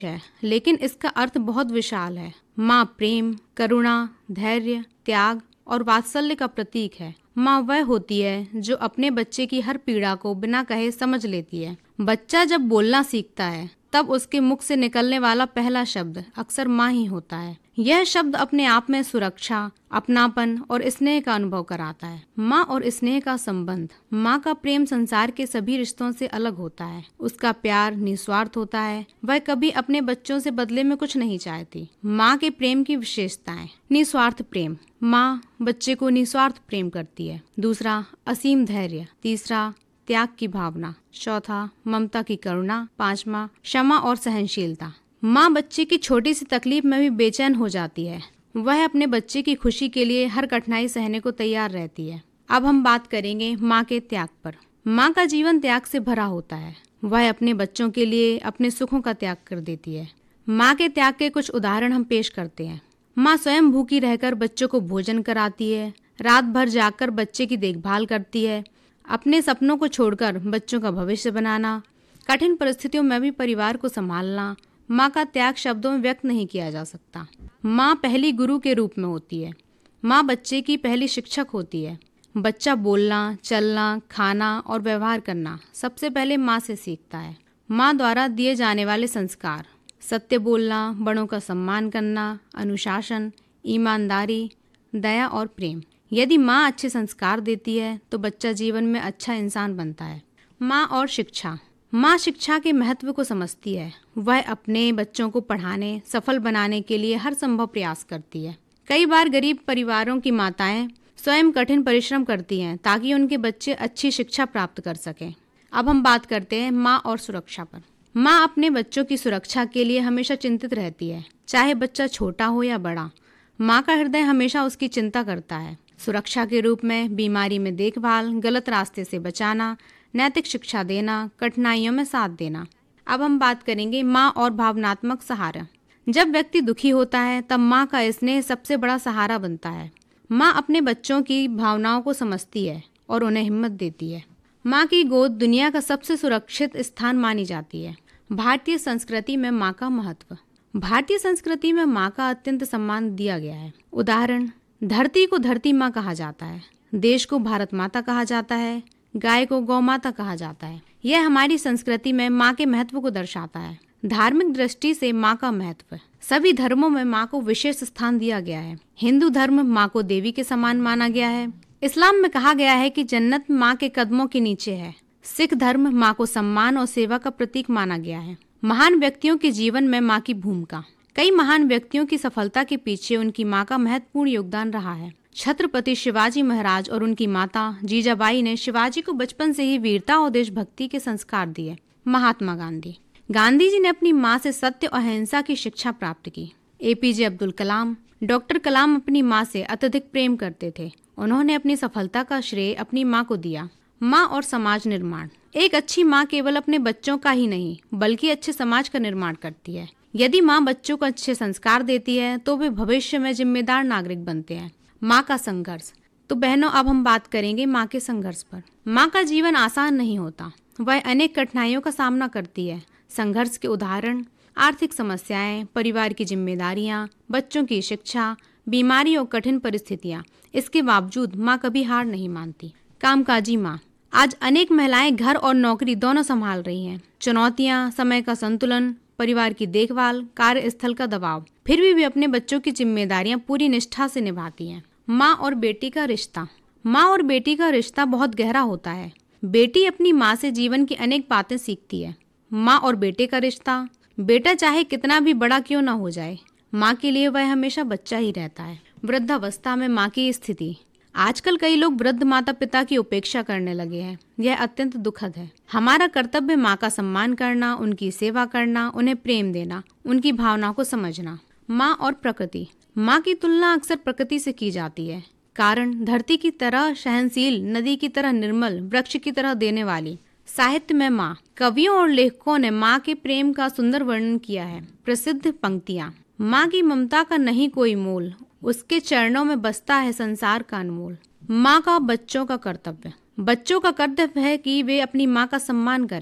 है, लेकिन इसका अर्थ बहुत विशाल है। माँ प्रेम, करुणा, धैर्य, त्याग और वात्सल्य का प्रतीक है। माँ वह होती है जो अपने बच्चे की हर पीड़ा को बिना कहे समझ लेती है। बच्चा जब बोलना सीखता है तब उसके मुख से निकलने वाला पहला शब्द अक्सर माँ ही होता है। यह शब्द अपने आप में सुरक्षा, अपनापन और स्नेह का अनुभव कराता है। माँ और स्नेह का संबंध। माँ का प्रेम संसार के सभी रिश्तों से अलग होता है। उसका प्यार निस्वार्थ होता है। वह कभी अपने बच्चों से बदले में कुछ नहीं चाहती। माँ के प्रेम की विशेषताएं। निस्वार्थ प्रेम। माँ बच्चे को निस्वार्थ प्रेम करती है। दूसरा, असीम धैर्य। तीसरा, त्याग की भावना। चौथा, ममता की करुणा। पांचवा, क्षमा और सहनशीलता। माँ बच्चे की छोटी सी तकलीफ में भी बेचैन हो जाती है। वह अपने बच्चे की खुशी के लिए हर कठिनाई सहने को तैयार रहती है। अब हम बात करेंगे माँ के त्याग पर। माँ का जीवन त्याग से भरा होता है। वह अपने बच्चों के लिए अपने सुखों का त्याग कर देती है। माँ के त्याग के कुछ उदाहरण हम पेश करते हैं। माँ स्वयं भूखी रहकर बच्चों को भोजन कराती है। रात भर जागकर बच्चे की देखभाल करती है। अपने सपनों को छोड़कर बच्चों का भविष्य बनाना। कठिन परिस्थितियों में भी परिवार को संभालना। माँ का त्याग शब्दों में व्यक्त नहीं किया जा सकता। माँ पहली गुरु के रूप में होती है। माँ बच्चे की पहली शिक्षक होती है। बच्चा बोलना, चलना, खाना और व्यवहार करना सबसे पहले माँ से सीखता है। माँ द्वारा दिए जाने वाले संस्कार। सत्य बोलना, बड़ों का सम्मान करना, अनुशासन, ईमानदारी, दया और प्रेम। यदि माँ अच्छे संस्कार देती है तो बच्चा जीवन में अच्छा इंसान बनता है। माँ और शिक्षा। माँ शिक्षा के महत्व को समझती है। वह अपने बच्चों को पढ़ाने, सफल बनाने के लिए हर संभव प्रयास करती है। कई बार गरीब परिवारों की माताएं स्वयं कठिन परिश्रम करती हैं ताकि उनके बच्चे अच्छी शिक्षा प्राप्त कर सकें। अब हम बात करते हैं माँ और सुरक्षा पर। माँ अपने बच्चों की सुरक्षा के लिए हमेशा चिंतित रहती है, चाहे बच्चा छोटा हो या बड़ा। माँ का हृदय हमेशा उसकी चिंता करता है। सुरक्षा के रूप में बीमारी में देखभाल, गलत रास्ते से बचाना, नैतिक शिक्षा देना, कठिनाइयों में साथ देना। अब हम बात करेंगे माँ और भावनात्मक सहारा। जब व्यक्ति दुखी होता है तब माँ का स्नेह सबसे बड़ा सहारा बनता है। माँ अपने बच्चों की भावनाओं को समझती है और उन्हें हिम्मत देती है। माँ की गोद दुनिया का सबसे सुरक्षित स्थान मानी जाती है। भारतीय संस्कृति में माँ का महत्व। भारतीय संस्कृति में माँ का अत्यंत सम्मान दिया गया है। उदाहरण, धरती को धरती माँ कहा जाता है, देश को भारत माता कहा जाता है, गाय को गौ माता कहा जाता है। यह हमारी संस्कृति में माँ के महत्व को दर्शाता है। धार्मिक दृष्टि से माँ का महत्व। सभी धर्मों में माँ को विशेष स्थान दिया गया है। हिंदू धर्म माँ को देवी के समान माना गया है। इस्लाम में कहा गया है कि जन्नत माँ के कदमों के नीचे है। सिख धर्म माँ को सम्मान और सेवा का प्रतीक माना गया है। महान व्यक्तियों के जीवन में माँ की भूमिका। कई महान व्यक्तियों की सफलता के पीछे उनकी माँ का महत्वपूर्ण योगदान रहा है। छत्रपति शिवाजी महाराज और उनकी माता जीजाबाई ने शिवाजी को बचपन से ही वीरता और देशभक्ति के संस्कार दिए। महात्मा गांधी। गांधी जी ने अपनी माँ से सत्य और अहिंसा की शिक्षा प्राप्त की। एपीजे अब्दुल कलाम। डॉक्टर कलाम अपनी माँ से अत्यधिक प्रेम करते थे। उन्होंने अपनी सफलता का श्रेय अपनी माँ को दिया। माँ और समाज निर्माण। एक अच्छी माँ केवल अपने बच्चों का ही नहीं बल्कि अच्छे समाज का निर्माण करती है। यदि माँ बच्चों को अच्छे संस्कार देती है तो वे भविष्य में जिम्मेदार नागरिक बनते हैं। माँ का संघर्ष। तो बहनों, अब हम बात करेंगे माँ के संघर्ष पर। माँ का जीवन आसान नहीं होता। वह अनेक कठिनाइयों का सामना करती है। संघर्ष के उदाहरण, आर्थिक समस्याएं, परिवार की जिम्मेदारियां, बच्चों की शिक्षा, बीमारी और कठिन परिस्थितियां। इसके बावजूद माँ कभी हार नहीं मानती। कामकाजी माँ। आज अनेक महिलाएं घर और नौकरी दोनों संभाल रही हैं। चुनौतियां, समय का संतुलन, परिवार की देखभाल, कार्यस्थल का दबाव, फिर भी वे अपने बच्चों की जिम्मेदारियां पूरी निष्ठा से निभाती हैं। माँ और बेटी का रिश्ता। माँ और बेटी का रिश्ता बहुत गहरा होता है। बेटी अपनी माँ से जीवन की अनेक बातें सीखती है। माँ और बेटे का रिश्ता। बेटा चाहे कितना भी बड़ा क्यों ना हो जाए, माँ के लिए वह हमेशा बच्चा ही रहता है। वृद्धावस्था में माँ की स्थिति। आजकल कई लोग वृद्ध माता पिता की उपेक्षा करने लगे हैं। यह अत्यंत दुखद है। हमारा कर्तव्य माँ का सम्मान करना, उनकी सेवा करना, उन्हें प्रेम देना, उनकी भावना को समझना। माँ और प्रकृति। माँ की तुलना अक्सर प्रकृति से की जाती है। कारण, धरती की तरह सहनशील, नदी की तरह निर्मल, वृक्ष की तरह देने वाली। साहित्य में माँ। कवियों और लेखकों ने माँ के प्रेम का सुंदर वर्णन किया है। प्रसिद्ध पंक्तियाँ। माँ की ममता का नहीं कोई मोल, उसके चरणों में बसता है संसार का अनमोल। माँ का बच्चों का कर्तव्य। बच्चों का कर्तव्य है कि वे अपनी माँ का सम्मान करें।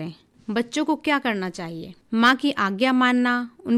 बच्चों को क्या करना चाहिए? माँ की आज्ञा मानना,